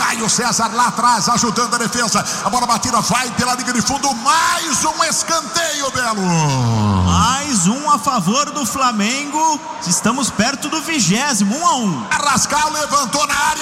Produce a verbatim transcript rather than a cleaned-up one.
Caio César lá atrás, ajudando a defesa. A bola batida vai pela linha de fundo. Mais um escanteio, Belo. Mais um a favor do Flamengo. Estamos perto do vigésimo, um a um. Carrascal levantou na área.